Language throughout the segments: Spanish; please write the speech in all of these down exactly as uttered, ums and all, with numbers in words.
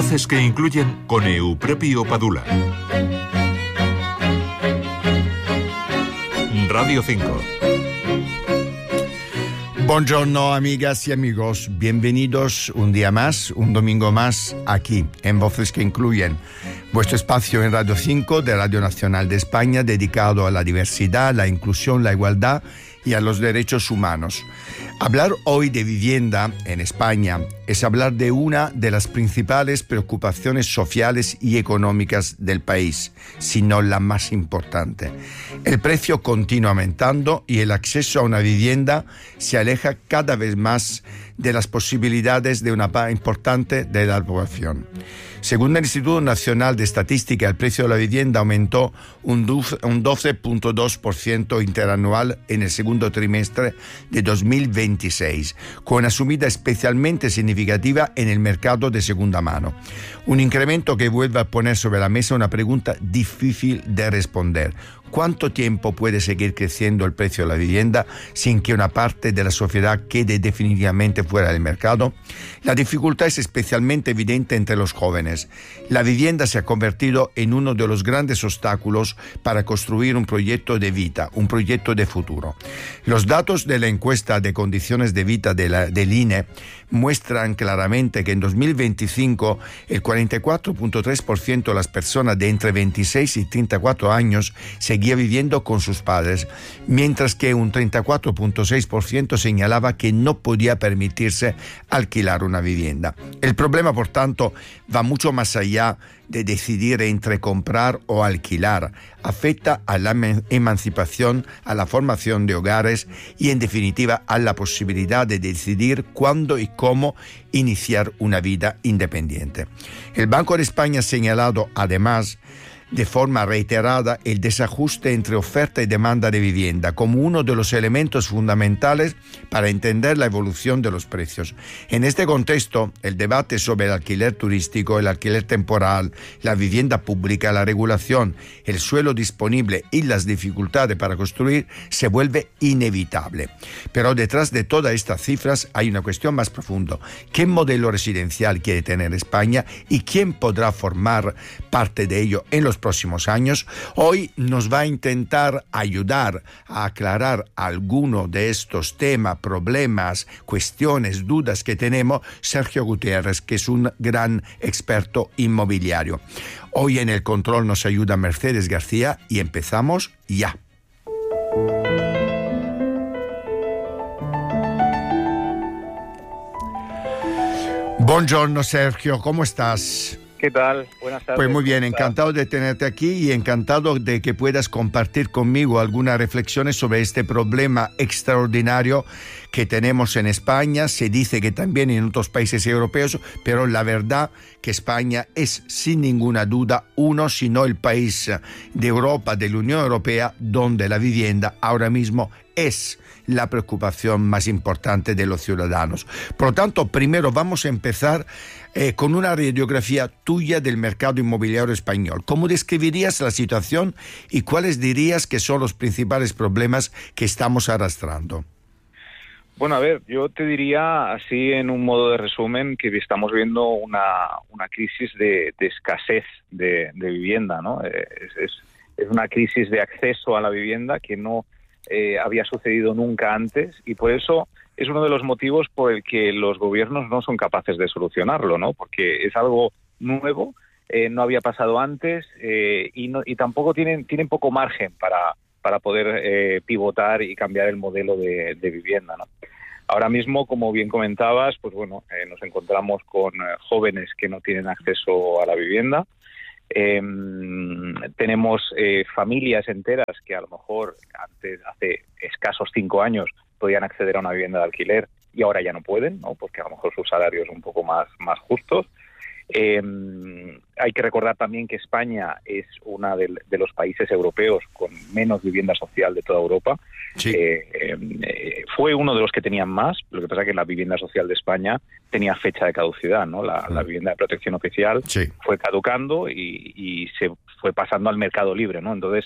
Voces que incluyen con Eupropio Padula. Radio cinco. Buongiorno amigas y amigos, bienvenidos un día más, un domingo más aquí en Voces que incluyen, vuestro espacio en Radio cinco de Radio Nacional de España dedicado a la diversidad, la inclusión, la igualdad y a los derechos humanos. Hablar hoy de vivienda en España es hablar de una de las principales preocupaciones sociales y económicas del país, si no la más importante. El precio continúa aumentando y el acceso a una vivienda se aleja cada vez más de las posibilidades de una parte importante de la población. Según el Instituto Nacional de Estadística, el precio de la vivienda aumentó un doce punto dos por ciento interanual en el segundo trimestre de dos mil veintiséis, con una subida especialmente significativa en el mercado de segunda mano. Un incremento que vuelve a poner sobre la mesa una pregunta difícil de responder. ¿Cuánto tiempo puede seguir creciendo el precio de la vivienda sin que una parte de la sociedad quede definitivamente fuera del mercado? La dificultad es especialmente evidente entre los jóvenes. La vivienda se ha convertido en uno de los grandes obstáculos para construir un proyecto de vida, un proyecto de futuro. Los datos de la encuesta de condiciones de vida de la, del I N E muestran claramente que en dos mil veinticinco el cuarenta y cuatro punto tres por ciento de las personas de entre veintiséis y treinta y cuatro años seguía viviendo con sus padres, mientras que un treinta y cuatro punto seis por ciento señalaba que no podía permitirse alquilar una vivienda. El problema, por tanto, va mucho más allá de decidir entre comprar o alquilar. Afecta a la emancipación, a la formación de hogares y, en definitiva, a la posibilidad de decidir cuándo y cómo iniciar una vida independiente. El Banco de España ha señalado, además, de forma reiterada el desajuste entre oferta y demanda de vivienda como uno de los elementos fundamentales para entender la evolución de los precios. En este contexto, el debate sobre el alquiler turístico, el alquiler temporal, la vivienda pública, la regulación, el suelo disponible y las dificultades para construir se vuelve inevitable. Pero detrás de todas estas cifras hay una cuestión más profunda. ¿Qué modelo residencial quiere tener España y quién podrá formar parte de ello en los próximos años? Hoy nos va a intentar ayudar a aclarar alguno de estos temas, problemas, cuestiones, dudas que tenemos Sergio Gutiérrez, que es un gran experto inmobiliario. Hoy en el control nos ayuda Mercedes García y empezamos ya. Buongiorno Sergio, ¿cómo estás? ¿Qué tal? Buenas tardes. Pues muy bien, encantado de tenerte aquí y encantado de que puedas compartir conmigo algunas reflexiones sobre este problema extraordinario que tenemos en España. Se dice que también en otros países europeos, pero la verdad que España es sin ninguna duda uno, si no el país de Europa, de la Unión Europea, donde la vivienda ahora mismo es la preocupación más importante de los ciudadanos. Por lo tanto, primero vamos a empezar eh, con una radiografía tuya del mercado inmobiliario español. ¿Cómo describirías la situación y cuáles dirías que son los principales problemas que estamos arrastrando? Bueno, a ver, yo te diría así en un modo de resumen que estamos viendo una, una crisis de, de escasez de, de vivienda, ¿no? Es, es, es una crisis de acceso a la vivienda que no Eh, había sucedido nunca antes y por eso es uno de los motivos por el que los gobiernos no son capaces de solucionarlo, ¿no? Porque es algo nuevo, eh, no había pasado antes eh, y, no, y tampoco tienen tienen poco margen para para poder eh, pivotar y cambiar el modelo de, de vivienda, ¿no? Ahora mismo, como bien comentabas, pues bueno, eh, nos encontramos con eh, jóvenes que no tienen acceso a la vivienda. Eh, tenemos eh, familias enteras que a lo mejor antes, hace escasos cinco años, podían acceder a una vivienda de alquiler y ahora ya no pueden, ¿no? Porque a lo mejor sus salarios son un poco más, más justos. Eh, hay que recordar también que España es uno de, de los países europeos con menos vivienda social de toda Europa. Sí. Eh, eh, fue uno de los que tenían más, lo que pasa es que la vivienda social de España tenía fecha de caducidad, ¿no? La, la vivienda de protección oficial sí. fue caducando y, y se fue pasando al mercado libre, ¿no? Entonces,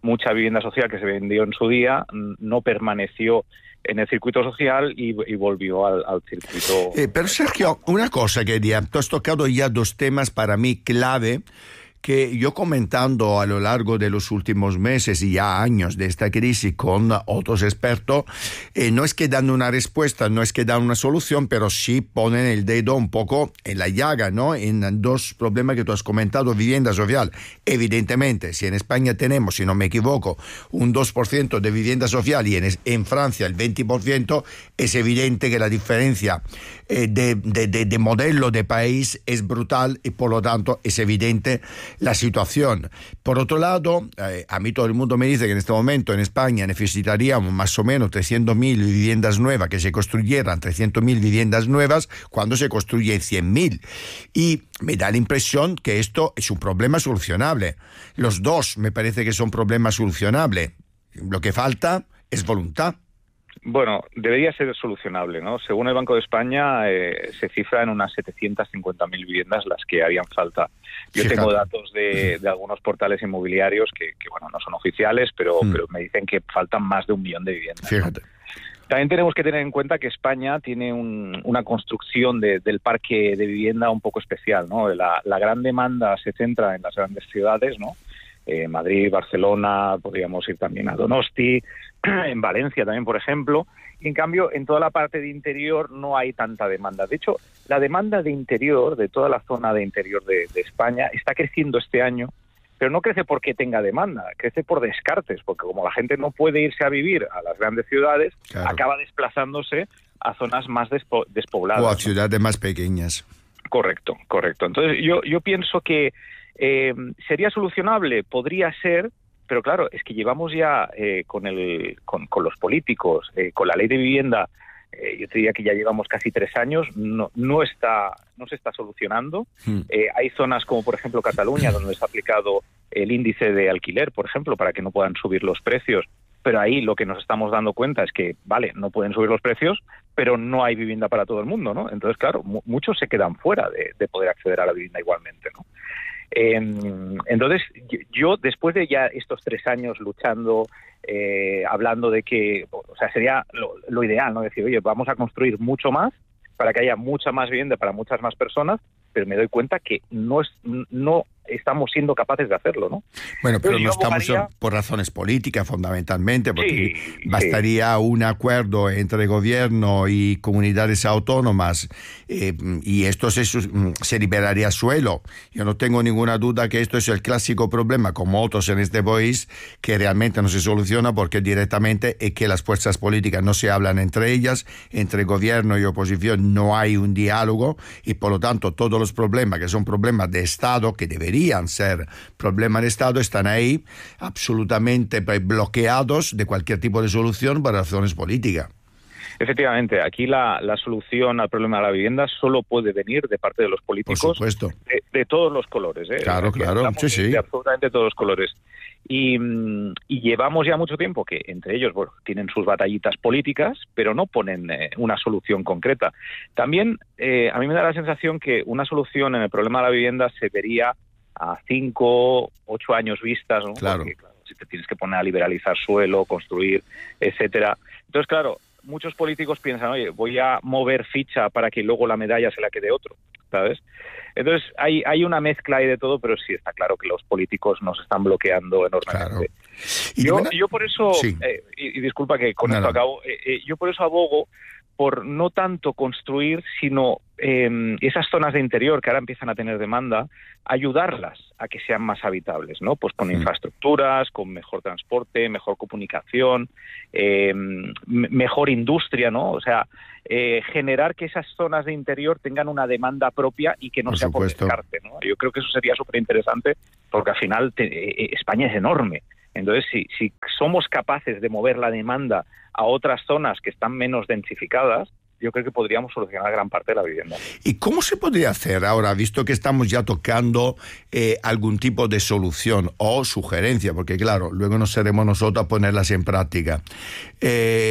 mucha vivienda social que se vendió en su día no permaneció en el circuito social y, y volvió al, al circuito. Eh, pero Sergio, una cosa que diría, tú has tocado ya dos temas para mí clave, que yo comentando a lo largo de los últimos meses y ya años de esta crisis con otros expertos, eh, no es que dan una respuesta, no es que dan una solución, pero sí ponen el dedo un poco en la llaga, ¿no? En dos problemas que tú has comentado, vivienda social. Evidentemente, si en España tenemos, si no me equivoco, un dos por ciento de vivienda social y en, en Francia el veinte por ciento, es evidente que la diferencia eh, de, de, de, de modelo de país es brutal y por lo tanto es evidente la situación. Por otro lado, eh, a mí todo el mundo me dice que en este momento en España necesitaríamos más o menos trescientas mil viviendas nuevas, que se construyeran trescientas mil viviendas nuevas cuando se construyen cien mil. Y me da la impresión que esto es un problema solucionable. Los dos me parece que son problemas solucionables. Lo que falta es voluntad. Bueno, debería ser solucionable, ¿no? Según el Banco de España, eh, se cifra en unas setecientas cincuenta mil viviendas las que harían falta. Yo Fíjate. tengo datos de, de algunos portales inmobiliarios que, que, bueno, no son oficiales, pero, mm. pero me dicen que faltan más de un millón de viviendas. Fíjate. ¿no? También tenemos que tener en cuenta que España tiene un, una construcción de, del parque de vivienda un poco especial, ¿no? La, la gran demanda se centra en las grandes ciudades, ¿no? Eh, Madrid, Barcelona, podríamos ir también a Donosti, en Valencia también, por ejemplo. Y en cambio, en toda la parte de interior no hay tanta demanda. De hecho, la demanda de interior, de toda la zona de interior de, de España, está creciendo este año, pero no crece porque tenga demanda, crece por descartes, porque como la gente no puede irse a vivir a las grandes ciudades, claro, acaba desplazándose a zonas más despo- despobladas. O a ciudades más pequeñas. Correcto, correcto. Entonces, yo, yo pienso que Eh, ¿sería solucionable? Podría ser, pero claro, es que llevamos ya eh, con, el, con, con los políticos, eh, con la ley de vivienda, eh, yo te diría que ya llevamos casi tres años, no, no, está, no se está solucionando. Mm. Eh, hay zonas como, por ejemplo, Cataluña, donde se ha aplicado el índice de alquiler, por ejemplo, para que no puedan subir los precios. Pero ahí lo que nos estamos dando cuenta es que, vale, no pueden subir los precios, pero no hay vivienda para todo el mundo, ¿no? Entonces, claro, mu- muchos se quedan fuera de, de poder acceder a la vivienda igualmente, ¿no? Eh, entonces, yo después de ya estos tres años luchando, eh, hablando de que, o sea, sería lo, lo ideal, ¿no? Decir, oye, vamos a construir mucho más para que haya mucha más vivienda para muchas más personas, pero me doy cuenta que no es, no estamos siendo capaces de hacerlo, ¿no? Bueno, pero no estamos abogaría... por razones políticas fundamentalmente, porque sí, bastaría sí. un acuerdo entre gobierno y comunidades autónomas eh, y esto se, se liberaría suelo. Yo no tengo ninguna duda que esto es el clásico problema, como otros en este país, que realmente no se soluciona porque directamente es que las fuerzas políticas no se hablan entre ellas, entre gobierno y oposición no hay un diálogo y por lo tanto todos los problemas que son problemas de Estado, que deberían ser problemas de Estado, están ahí absolutamente bloqueados de cualquier tipo de solución por razones políticas. Efectivamente, aquí la, la solución al problema de la vivienda solo puede venir de parte de los políticos. Por supuesto. De, de todos los colores. ¿eh? Claro, claro, sí, sí. De absolutamente todos los colores. Y, y llevamos ya mucho tiempo que entre ellos, bueno, tienen sus batallitas políticas, pero no ponen eh, una solución concreta. También eh, a mí me da la sensación que una solución en el problema de la vivienda se vería a cinco, ocho años vistas, ¿no? Claro. Porque, claro, si te tienes que poner a liberalizar suelo, construir, etcétera. Entonces, claro, muchos políticos piensan, oye, voy a mover ficha para que luego la medalla se la quede otro, ¿sabes? Entonces, hay, hay una mezcla ahí de todo, pero sí está claro que los políticos nos están bloqueando enormemente. Claro. Y yo, yo por eso, sí. eh, y, y disculpa que con no, esto no. acabo, eh, eh, yo por eso abogo por no tanto construir, sino eh, esas zonas de interior que ahora empiezan a tener demanda, ayudarlas a que sean más habitables, ¿no? Pues con sí. infraestructuras, con mejor transporte, mejor comunicación, eh, m- mejor industria, ¿no? O sea, eh, generar que esas zonas de interior tengan una demanda propia y que no por sea supuesto. por descarte, ¿no? Yo creo que eso sería súper interesante porque al final te, eh, España es enorme. Entonces, si, si somos capaces de mover la demanda a otras zonas que están menos densificadas, yo creo que podríamos solucionar gran parte de la vivienda. ¿Y cómo se podría hacer ahora, visto que estamos ya tocando eh, algún tipo de solución o sugerencia? Porque claro, luego no seremos nosotros a ponerlas en práctica. Eh,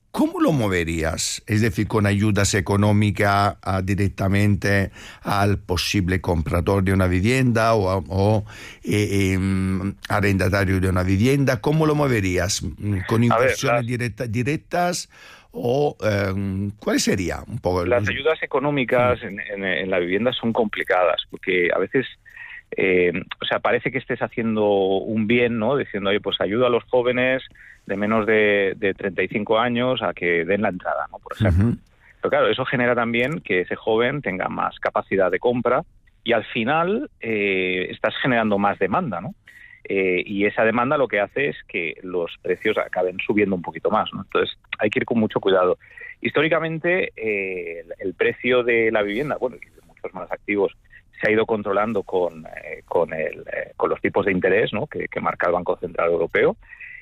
¿cómo lo moverías? Es decir, con ayudas económicas a, directamente al posible comprador de una vivienda o, o eh, eh, arrendatario de una vivienda. ¿Cómo lo moverías? ¿Con inversiones ver, las... directa, directas? ¿O eh, cuál sería un poco? Las ayudas económicas en, en, en la vivienda son complicadas porque a veces... Eh, o sea, parece que estés haciendo un bien, ¿no? Diciendo, oye, pues ayuda a los jóvenes de menos de, de treinta y cinco años a que den la entrada, ¿no? Por ejemplo. Uh-huh. Pero claro, eso genera también que ese joven tenga más capacidad de compra y al final eh, estás generando más demanda, ¿no? Eh, y esa demanda lo que hace es que los precios acaben subiendo un poquito más, ¿no? Entonces hay que ir con mucho cuidado. Históricamente, eh, el, el precio de la vivienda, bueno, y de muchos más activos, se ha ido controlando con, eh, con, el, eh, con los tipos de interés, ¿no? que, que marca el Banco Central Europeo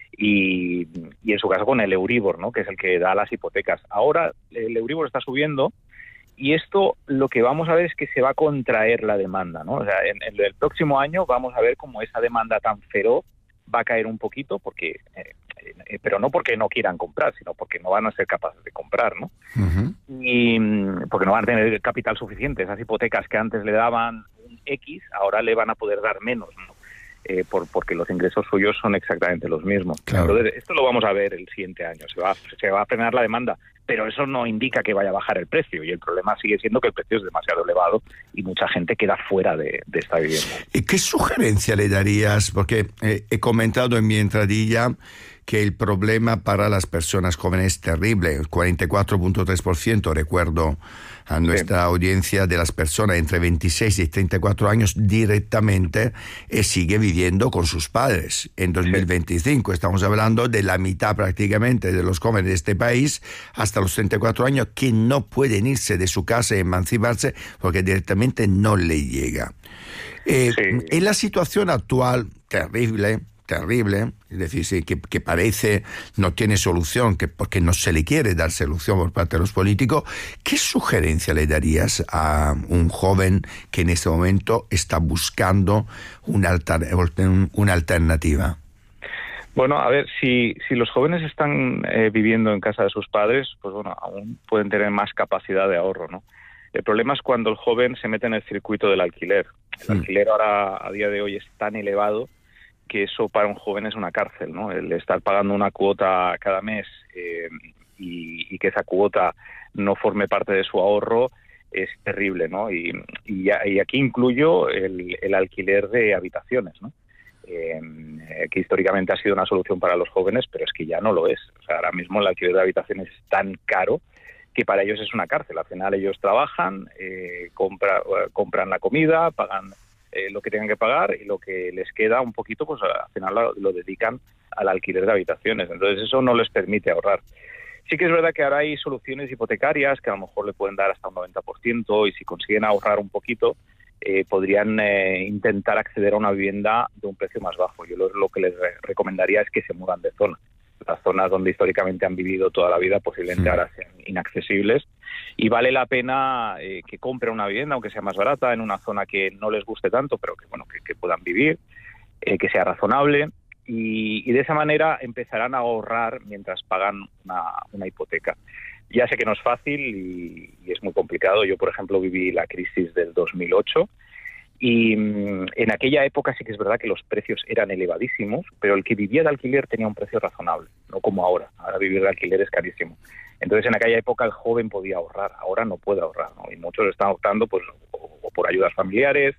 y, y en su caso con el Euribor, ¿no? que es el que da las hipotecas. Ahora el Euribor está subiendo y esto lo que vamos a ver es que se va a contraer la demanda, ¿no? O sea, en, en el próximo año vamos a ver cómo esa demanda tan feroz va a caer un poquito, porque eh, eh, pero no porque no quieran comprar, sino porque no van a ser capaces de comprar, ¿no? Uh-huh. Y porque no van a tener capital suficiente. Esas hipotecas que antes le daban un X, ahora le van a poder dar menos, ¿no? Eh, por, porque los ingresos suyos son exactamente los mismos. Claro. Entonces, esto lo vamos a ver el siguiente año. Se va, se va a frenar la demanda, pero eso no indica que vaya a bajar el precio, y el problema sigue siendo que el precio es demasiado elevado y mucha gente queda fuera de, de esta vivienda. ¿Y qué sugerencia le darías? Porque eh, he comentado en mi entradilla que el problema para las personas jóvenes es terrible. El cuarenta y cuatro punto tres por ciento, recuerdo a nuestra sí. audiencia, de las personas entre veintiséis y treinta y cuatro años directamente eh, sigue viviendo con sus padres. En dos mil veinticinco sí. estamos hablando de la mitad prácticamente de los jóvenes de este país hasta los treinta y cuatro años que no pueden irse de su casa y emanciparse porque directamente no le llega. Eh, sí. En la situación actual, terrible, terrible, es decir, sí, que, que parece no tiene solución, que porque no se le quiere dar solución por parte de los políticos, ¿qué sugerencia le darías a un joven que en este momento está buscando una, alter, una alternativa? Bueno, a ver, si, si los jóvenes están eh, viviendo en casa de sus padres, pues bueno, aún pueden tener más capacidad de ahorro, ¿no? El problema es cuando el joven se mete en el circuito del alquiler. El sí. alquiler ahora, a día de hoy, es tan elevado que eso para un joven es una cárcel, ¿no? El estar pagando una cuota cada mes eh, y, y que esa cuota no forme parte de su ahorro es terrible, ¿no? Y, y, y aquí incluyo el, el alquiler de habitaciones, ¿no? Eh, que históricamente ha sido una solución para los jóvenes, pero es que ya no lo es. O sea, ahora mismo el alquiler de habitaciones es tan caro que para ellos es una cárcel. Al final ellos trabajan, eh, compra, compran la comida, pagan Eh, lo que tengan que pagar y lo que les queda un poquito, pues al final lo, lo dedican al alquiler de habitaciones. Entonces eso no les permite ahorrar. Sí que es verdad que ahora hay soluciones hipotecarias que a lo mejor le pueden dar hasta un noventa por ciento y si consiguen ahorrar un poquito eh, podrían eh, intentar acceder a una vivienda de un precio más bajo. Yo lo, lo que les re- recomendaría es que se mudan de zona. Las zonas donde históricamente han vivido toda la vida posiblemente ahora sean inaccesibles y vale la pena eh, que compren una vivienda, aunque sea más barata, en una zona que no les guste tanto, pero que bueno que, que puedan vivir, eh, que sea razonable y, y de esa manera empezarán a ahorrar mientras pagan una, una hipoteca. Ya sé que no es fácil y, y es muy complicado. Yo, por ejemplo, viví la crisis del dos mil ocho y en aquella época sí que es verdad que los precios eran elevadísimos, pero el que vivía de alquiler tenía un precio razonable, no como ahora. Ahora vivir de alquiler es carísimo. Entonces en aquella época el joven podía ahorrar, ahora no puede ahorrar, ¿no? Y muchos están optando pues o, o por ayudas familiares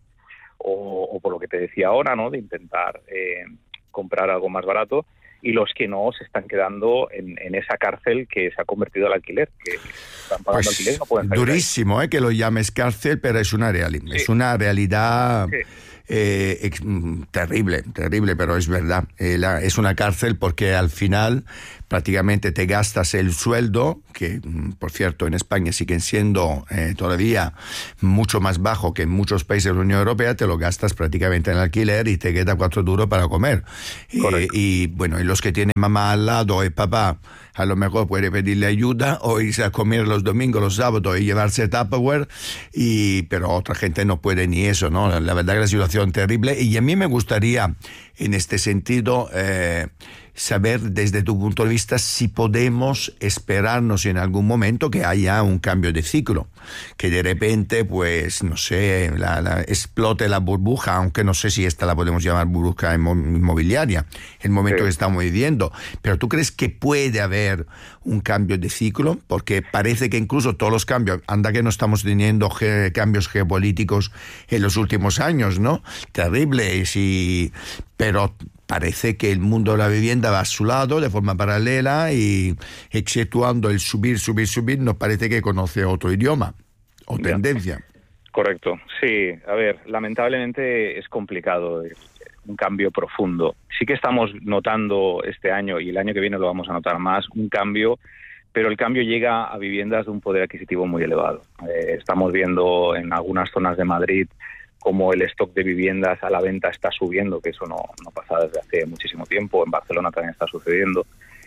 o, o por lo que te decía ahora, ¿no? De intentar eh, comprar algo más barato. Y los que no se están quedando en, en esa cárcel que se ha convertido al alquiler, que están pagando pues alquiler y no pueden salir. Durísimo, eh, que lo llames cárcel, pero es una realidad, sí. es una realidad sí. eh, ex, terrible, terrible, pero es verdad. Eh, la, es una cárcel porque al final prácticamente te gastas el sueldo, que por cierto en España siguen siendo eh, todavía mucho más bajo que en muchos países de la Unión Europea, te lo gastas prácticamente en el alquiler y te queda cuatro duros para comer. Eh, y bueno, y los que tienen mamá al lado y papá, a lo mejor puede pedirle ayuda o irse a comer los domingos, los sábados y llevarse Tupperware, y, pero otra gente no puede ni eso, ¿no? La, la verdad que la situación es terrible y a mí me gustaría en este sentido... Eh, saber desde tu punto de vista si podemos esperarnos en algún momento que haya un cambio de ciclo, que de repente, pues, no sé, la, la, explote la burbuja, aunque no sé si esta la podemos llamar burbuja inmobiliaria, el momento sí. que estamos viviendo. Pero ¿tú crees que puede haber un cambio de ciclo? Porque parece que incluso todos los cambios, anda que no estamos teniendo ge- cambios geopolíticos en los últimos años, ¿no? Terribles, y, pero parece que el mundo de la vivienda va a su lado de forma paralela y, exceptuando el subir, subir, subir, nos parece que conoce otro idioma o ya. tendencia. Correcto, sí. A ver, lamentablemente es complicado un cambio profundo. Sí que estamos notando este año, y el año que viene lo vamos a notar más, un cambio, pero el cambio llega a viviendas de un poder adquisitivo muy elevado. Eh, estamos viendo en algunas zonas de Madrid como el stock de viviendas a la venta está subiendo, que eso no, no pasa desde hace muchísimo tiempo. En Barcelona también está sucediendo.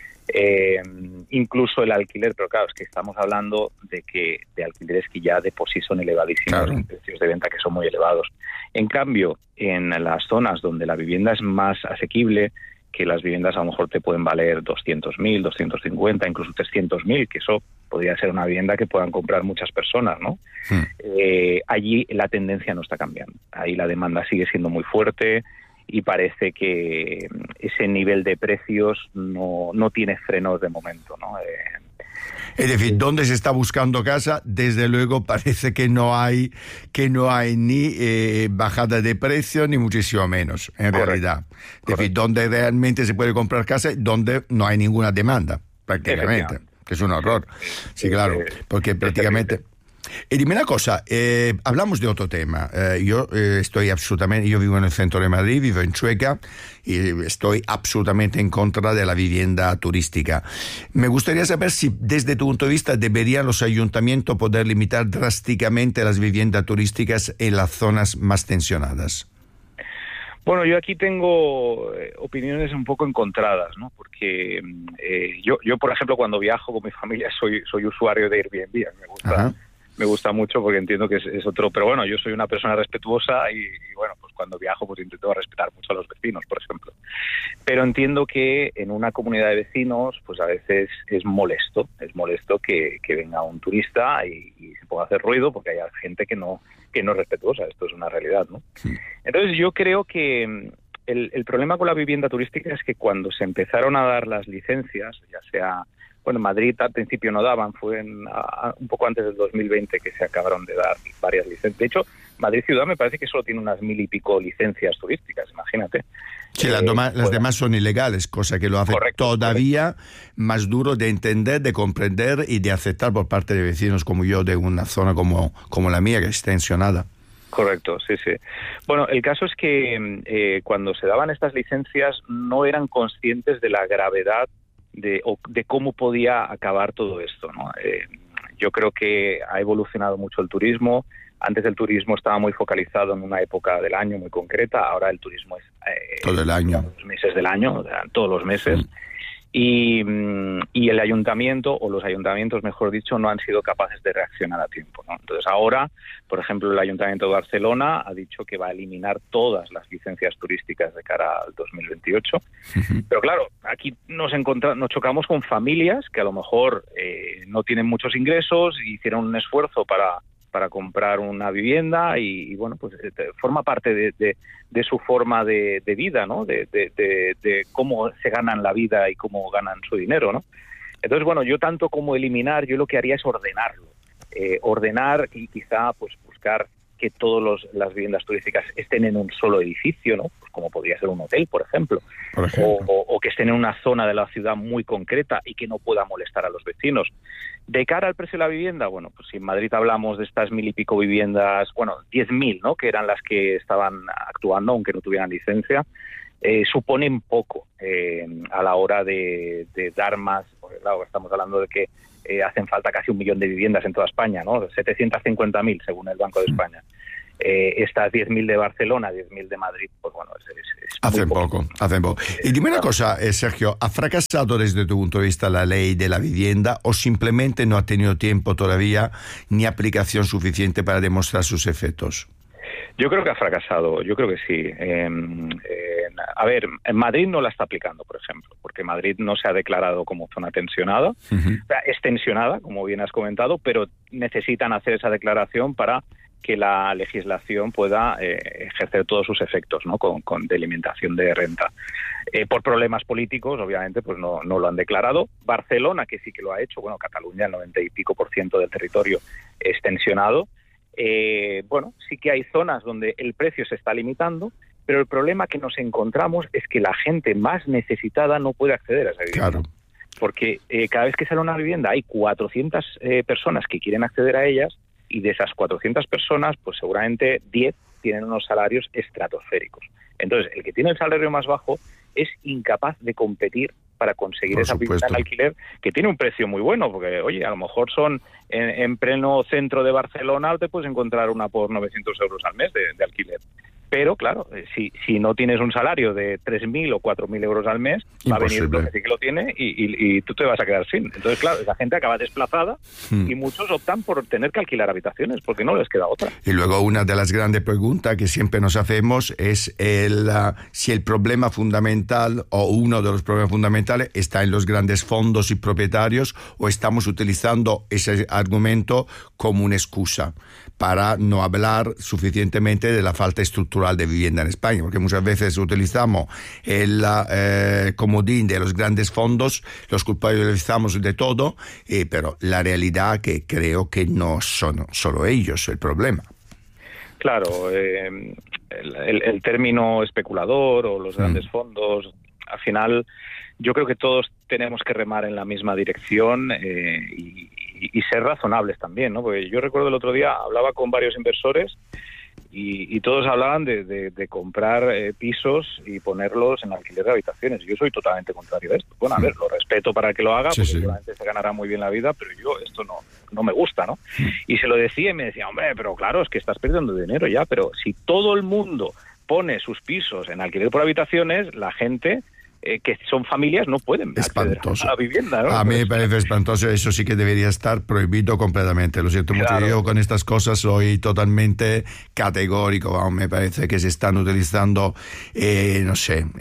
Eh, incluso el alquiler, pero claro, es que estamos hablando de que de alquileres que ya de por sí son elevadísimos, claro. en precios de venta que son muy elevados. En cambio, en las zonas donde la vivienda es más asequible, que las viviendas a lo mejor te pueden valer doscientos mil, doscientos cincuenta, incluso trescientos mil, que eso podría ser una vivienda que puedan comprar muchas personas, ¿no? Sí. Eh, allí la tendencia no está cambiando. Ahí la demanda sigue siendo muy fuerte y parece que ese nivel de precios no, no tiene frenos de momento, ¿no? Eh, Es decir, donde se está buscando casa, desde luego parece que no hay que no hay ni eh, bajada de precio ni muchísimo menos, en Correcto. realidad. Es Correcto. decir, donde realmente se puede comprar casa, donde no hay ninguna demanda, prácticamente, que es un horror. Sí, claro, porque prácticamente... Y dime una cosa, eh, hablamos de otro tema. Eh, yo eh, estoy absolutamente, yo vivo en el centro de Madrid, vivo en Chueca y estoy absolutamente en contra de la vivienda turística. Me gustaría saber si desde tu punto de vista deberían los ayuntamientos poder limitar drásticamente las viviendas turísticas en las zonas más tensionadas. Bueno, yo aquí tengo eh, opiniones un poco encontradas, ¿no? Porque eh, yo, yo, por ejemplo, cuando viajo con mi familia soy, soy usuario de Airbnb, me gusta... Ajá. Me gusta mucho porque entiendo que es, es otro... Pero bueno, yo soy una persona respetuosa y, y bueno, pues cuando viajo pues intento respetar mucho a los vecinos, por ejemplo. Pero entiendo que en una comunidad de vecinos pues a veces es molesto, es molesto que, que venga un turista y, y se pueda hacer ruido porque hay gente que no, que no es respetuosa. Esto es una realidad, ¿no? Sí. Entonces yo creo que el, el problema con la vivienda turística es que cuando se empezaron a dar las licencias, ya sea... Bueno, en Madrid al principio no daban, fue en, a, un poco antes del dos mil veinte que se acabaron de dar varias licencias. De hecho, Madrid Ciudad me parece que solo tiene unas mil y pico licencias turísticas, imagínate. Sí, eh, las, doma, las bueno. demás son ilegales, cosa que lo hace correcto, todavía correcto. más duro de entender, de comprender y de aceptar por parte de vecinos como yo de una zona como, como la mía, que es tensionada. Correcto, sí, sí. Bueno, el caso es que eh, cuando se daban estas licencias no eran conscientes de la gravedad De, o de cómo podía acabar todo esto, ¿no? Eh, yo creo que ha evolucionado mucho el turismo. Antes el turismo estaba muy focalizado en una época del año muy concreta, ahora el turismo es eh, todo el año, los meses del año, o sea, todos los meses. Sí. Y, y el ayuntamiento, o los ayuntamientos, mejor dicho, no han sido capaces de reaccionar a tiempo, ¿no? Entonces ahora, por ejemplo, el Ayuntamiento de Barcelona ha dicho que va a eliminar todas las licencias turísticas de cara al dos mil veintiocho. Uh-huh. Pero claro, aquí nos encontramos, nos chocamos con familias que a lo mejor eh, no tienen muchos ingresos y hicieron un esfuerzo para... para comprar una vivienda y, y bueno, pues forma parte de, de, de su forma de, de vida, ¿no? De, de, de, de cómo se ganan la vida y cómo ganan su dinero, ¿no? Entonces, bueno, yo tanto como eliminar, yo lo que haría es ordenarlo. Eh, ordenar y quizá pues buscar que todas las viviendas turísticas estén en un solo edificio, ¿no? Pues como podría ser un hotel, por ejemplo. Por ejemplo. O, o, o que estén en una zona de la ciudad muy concreta y que no pueda molestar a los vecinos. De cara al precio de la vivienda, bueno, pues si en Madrid hablamos de estas mil y pico viviendas, bueno, diez mil, ¿no? Que eran las que estaban actuando, aunque no tuvieran licencia, eh, suponen poco eh, a la hora de, de dar más, porque claro, estamos hablando de que Eh, hacen falta casi un millón de viviendas en toda España, ¿no? setecientos cincuenta mil según el Banco de España. Eh, estas diez mil de Barcelona, diez mil de Madrid, pues bueno, es, es, es hacen poco, hacen poco. Y dime una cosa, eh, Sergio, ¿ha fracasado desde tu punto de vista la ley de la vivienda o simplemente no ha tenido tiempo todavía ni aplicación suficiente para demostrar sus efectos? Yo creo que ha fracasado, yo creo que sí. Eh, eh, a ver, en Madrid no la está aplicando, por ejemplo, porque Madrid no se ha declarado como zona tensionada, uh-huh. o sea, es tensionada, como bien has comentado, pero necesitan hacer esa declaración para que la legislación pueda eh, ejercer todos sus efectos, ¿no? Con, con delimitación de renta. Eh, por problemas políticos, obviamente, pues no, no lo han declarado. Barcelona, que sí que lo ha hecho, bueno, Cataluña, el noventa y pico por ciento del territorio es tensionado. Eh, bueno, sí que hay zonas donde el precio se está limitando, pero el problema que nos encontramos es que la gente más necesitada no puede acceder a esa vivienda. Claro. Porque eh, cada vez que sale una vivienda hay cuatrocientas eh, personas que quieren acceder a ellas, y de esas cuatrocientas personas, pues seguramente diez tienen unos salarios estratosféricos. Entonces, el que tiene el salario más bajo es incapaz de competir para conseguir Por esa supuesto. vivienda en alquiler, que tiene un precio muy bueno, porque, oye, a lo mejor son en, en pleno centro de Barcelona, te puedes encontrar una por novecientos euros al mes de, de alquiler. Pero, claro, si, si no tienes un salario de tres mil o cuatro mil euros al mes, Imposible. Va a venir lo que sí que lo tiene y, y, y tú te vas a quedar sin. Entonces, claro, la gente acaba desplazada hmm. y muchos optan por tener que alquilar habitaciones porque no les queda otra. Y luego una de las grandes preguntas que siempre nos hacemos es el, uh, si el problema fundamental o uno de los problemas fundamentales está en los grandes fondos y propietarios o estamos utilizando ese argumento como una excusa para no hablar suficientemente de la falta estructural de vivienda en España, porque muchas veces utilizamos el eh, comodín de los grandes fondos, los culpabilizamos de todo, eh, pero la realidad que creo que no son solo ellos el problema. Claro, eh, el, el, el término especulador o los grandes mm. fondos, al final yo creo que todos tenemos que remar en la misma dirección eh, y, y, y ser razonables también, ¿no? Porque yo recuerdo el otro día, hablaba con varios inversores y, y todos hablaban de, de, de comprar eh, pisos y ponerlos en alquiler de habitaciones. Yo soy totalmente contrario a esto. Bueno, a ver, lo respeto para que lo haga, sí, porque sí. seguramente se ganará muy bien la vida, pero yo esto no, no me gusta, ¿no? Y se lo decía y me decía, hombre, pero claro, es que estás perdiendo dinero ya, pero si todo el mundo pone sus pisos en alquiler por habitaciones, la gente... Eh, que son familias no pueden espantoso. acceder a la vivienda, ¿no? A mí me parece espantoso, eso sí que debería estar prohibido completamente. Lo siento mucho, claro. Yo con estas cosas soy totalmente categórico, me parece que se están utilizando, eh, no sé...